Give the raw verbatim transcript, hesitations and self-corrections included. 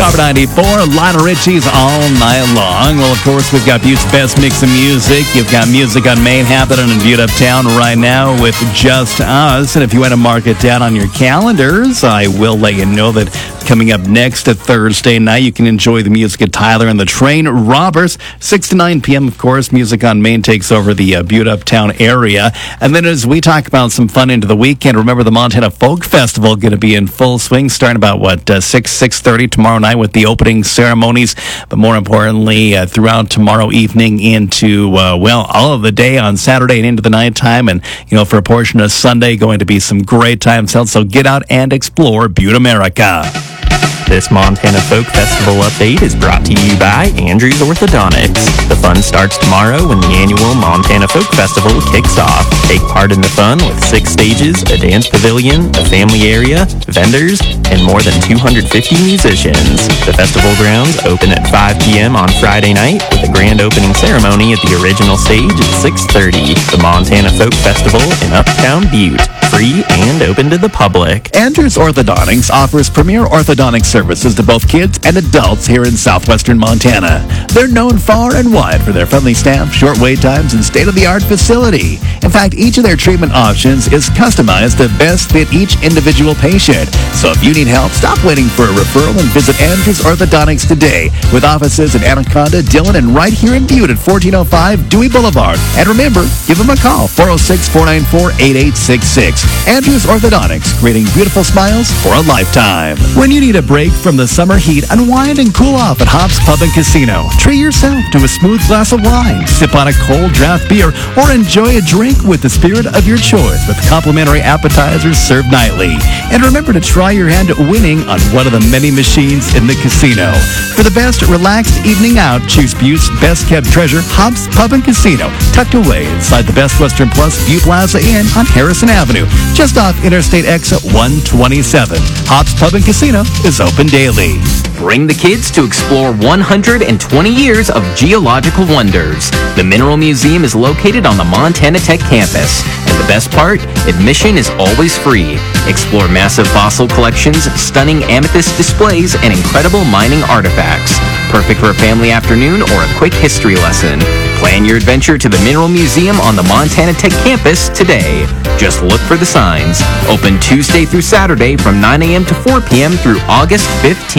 Power ninety-four, Lionel Richie's All Night Long. Well, of course, we've got Butte's best mix of music. You've got music on Main happening in Butte Uptown right now with Just Us. And if you want to mark it down on your calendars, I will let you know that coming up next to Thursday night, you can enjoy the music of Tyler and the Train Robbers. six to nine p.m., of course, Music on Main takes over the uh, Butte Uptown area. And then as we talk about some fun into the weekend, remember the Montana Folk Festival going to be in full swing starting about, what, uh, six, six thirty tomorrow night with the opening ceremonies. But more importantly, uh, throughout tomorrow evening into, uh, well, all of the day on Saturday and into the nighttime. And, you know, for a portion of Sunday, going to be some great times held. So get out and explore Butte America. This Montana Folk Festival update is brought to you by Andrews Orthodontics. The fun starts tomorrow when the annual Montana Folk Festival kicks off. Take part in the fun with six stages, a dance pavilion, a family area, vendors, and more than two hundred fifty musicians. The festival grounds open at five p.m. on Friday night with a grand opening ceremony at the original stage at six thirty. The Montana Folk Festival in Uptown Butte. Free and open to the public. Andrews Orthodontics offers premier orthodontic services to both kids and adults here in southwestern Montana. They're known far and wide for their friendly staff, short wait times, and state-of-the-art facility. In fact, each of their treatment options is customized to best fit each individual patient. So if you need help, stop waiting for a referral and visit Andrews Orthodontics today with offices in Anaconda, Dillon, and right here in Butte at fourteen oh five Dewey Boulevard. And remember, give them a call, four oh six, four nine four, eight eight six six. Andrews Orthodontics, creating beautiful smiles for a lifetime. When you need a break from the summer heat, unwind and cool off at Hops Pub and Casino. Treat yourself to a smooth glass of wine, sip on a cold draft beer, or enjoy a drink with the spirit of your choice with complimentary appetizers served nightly. And remember to try your hand at winning on one of the many machines in the casino. For the best relaxed evening out, choose Butte's best kept treasure, Hops Pub and Casino, tucked away inside the Best Western Plus Butte Plaza Inn on Harrison Avenue, just off Interstate Exit one twenty-seven. Hops Pub and Casino is open daily. Bring the kids to explore one hundred twenty years of geological wonders. The Mineral Museum is located on the Montana Tech campus. And the best part, admission is always free. Explore massive fossil collections, stunning amethyst displays, and incredible mining artifacts. Perfect for a family afternoon or a quick history lesson. Plan your adventure to the Mineral Museum on the Montana Tech campus today. Just look for the signs. Open Tuesday through Saturday from nine a.m. to four p.m. through August fifteenth.